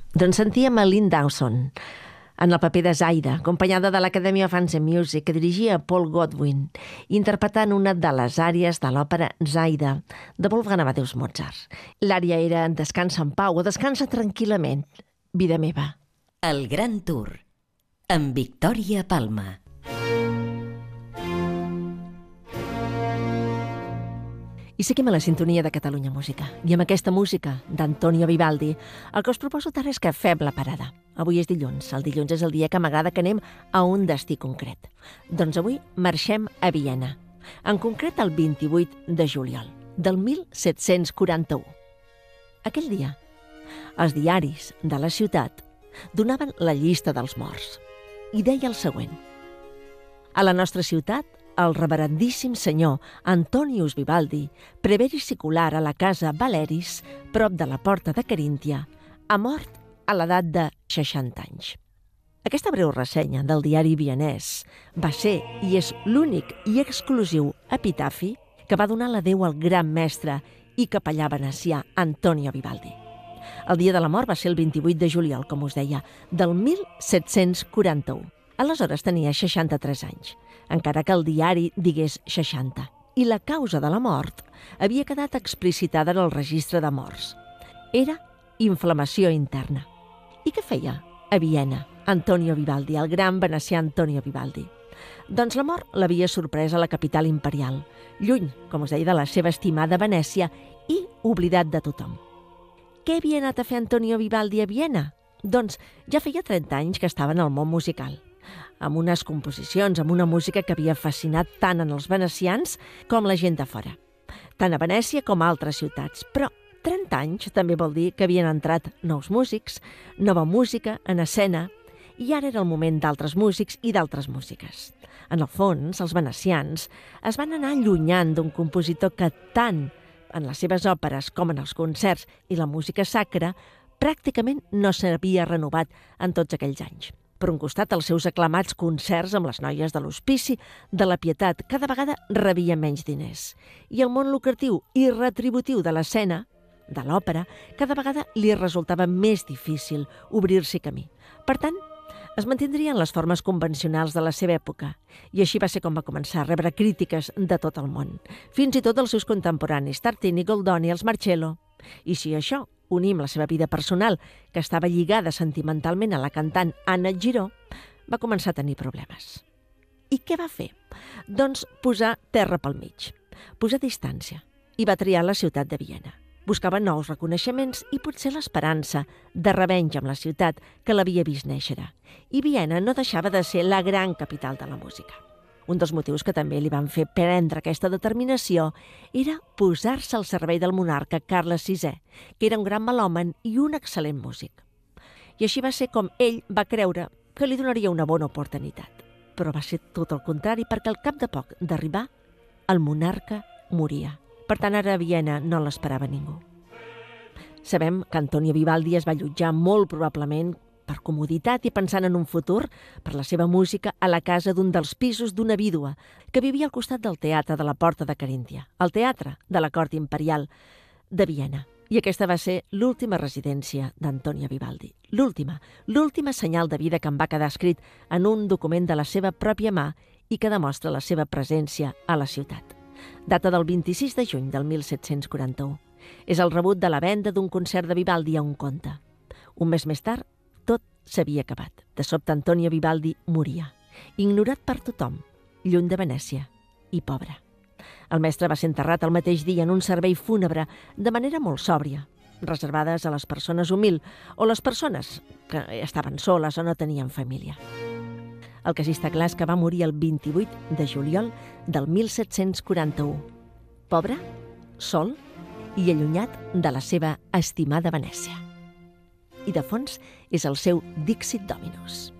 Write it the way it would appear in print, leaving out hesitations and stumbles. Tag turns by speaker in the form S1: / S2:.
S1: Doncs sentíem a Lynn Dawson en el paper de Zaida, acompanyada de l'Academy of Arts and Music, que dirigia Paul Godwin, interpretant una de les àries de l'òpera Zaida, de Wolfgang Amadeus Mozart. L'ària era Descansa en pau o Descansa tranquil·lament, vida meva.
S2: El Gran Tour, amb Victòria Palma.
S1: I seguim a la sintonia de Catalunya Música. I amb aquesta música d'Antonio Vivaldi, el que us proposo ara és que fem la parada. Avui és dilluns. El dilluns és el dia que m'agrada que anem a un destí concret. Doncs avui marxem a Viena. En concret el 28 de juliol del 1741. Aquell dia, els diaris de la ciutat donaven la llista dels morts i deia el següent. A la nostra ciutat, el reverendíssim senyor Antonius Vivaldi, preveri secular a la casa Valeris, prop de la porta de Caríntia, ha mort a l'edat de 60 anys. Aquesta breu ressenya del diari vienès va ser i és l'únic i exclusiu epitafi que va donar l'adéu al gran mestre i capellà venecià Antonio Vivaldi. El dia de la mort va ser el 28 de juliol, com us deia, del 1741. Aleshores tenia 63 anys, encara que el diari digués 60. I la causa de la mort havia quedat explicitada en el registre de morts. Era inflamació interna. I què feia a Viena Antonio Vivaldi, el gran venecià Antonio Vivaldi? Doncs la mort l'havia sorprès a la capital imperial, lluny, com us deia, de la seva estimada Venècia i oblidat de tothom. Què havia anat a fer Antonio Vivaldi a Viena? Doncs ja feia 30 anys que estava en el món musical, amb unes composicions, amb una música que havia fascinat tant en els venecians com la gent de fora, tant a Venècia com a altres ciutats. Però 30 anys també vol dir que havien entrat nous músics, nova música en escena, i ara era el moment d'altres músics i d'altres músiques. En el fons, els venecians es van anar allunyant d'un compositor que tant en les seves òperes com en els concerts i la música sacra pràcticament no s'havia renovat en tots aquells anys. Per un costat, els seus aclamats concerts amb les noies de l'Hospici de la Pietat cada vegada rebia menys diners. I el món lucratiu i retributiu de l'escena, de l'òpera, cada vegada li resultava més difícil obrir-s'hi camí. Per tant, es mantindrien les formes convencionals de la seva època, i així va ser com va començar a rebre crítiques de tot el món, fins i tot els seus contemporanis, Tartini, Goldoni, els Marcello. I si això unim la seva vida personal, que estava lligada sentimentalment a la cantant Anna Giró, va començar a tenir problemes. I què va fer? Doncs posar terra pel mig, posar distància, i va triar la ciutat de Viena. Buscava nous reconeixements i potser l'esperança de revenja amb la ciutat que l'havia vist néixer. I Viena no deixava de ser la gran capital de la música. Un dels motius que també li van fer prendre aquesta determinació era posar-se al servei del monarca Carles VI, que era un gran melòman i un excel·lent músic. I així va ser com ell va creure que li donaria una bona oportunitat. Però va ser tot el contrari, perquè al cap de poc d'arribar, el monarca moria. Per tant, ara a Viena no l'esperava ningú. Sabem que Antonio Vivaldi es va allotjar molt probablement per comoditat i pensant en un futur, per la seva música, a la casa d'un dels pisos d'una vídua que vivia al costat del teatre de la Porta de Caríntia, el teatre de la cort imperial de Viena. I aquesta va ser l'última residència d'Antonio Vivaldi. L'última senyal de vida que en va quedar escrit en un document de la seva pròpia mà i que demostra la seva presència a la ciutat. Data del 26 de juny del 1741. És el rebut de la venda d'un concert de Vivaldi a un conte. Un mes més tard, tot s'havia acabat. De sobte, Antonio Vivaldi moria, ignorat per tothom, lluny de Venècia i pobre. El mestre va ser enterrat el mateix dia en un servei fúnebre de manera molt sòbria, reservades a les persones humils o les persones que estaven soles o no tenien família. El que sí està clar és que va morir el 28 de juliol del 1741. Pobre, sol i allunyat de la seva estimada Venècia. I de fons és el seu Dixit Dominus.